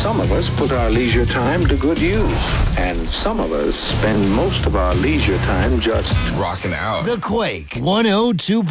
Some of us put our leisure time to good use, and some of us spend most of our leisure time just rocking out. The Quake 102.